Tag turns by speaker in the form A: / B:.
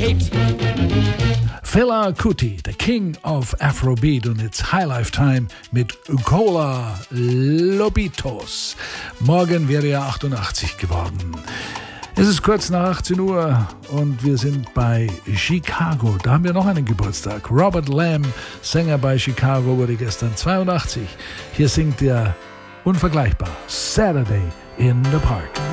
A: Kate.
B: Fela Kuti, the King of Afrobeat, und jetzt High Life Time mit Ukola Lobitos. Morgen wäre er 88 geworden. Es ist kurz nach 18 Uhr und wir sind bei Chicago. Da haben wir noch einen Geburtstag. Robert Lamb, Sänger bei Chicago, wurde gestern 82. Hier singt er unvergleichbar Saturday in the Park.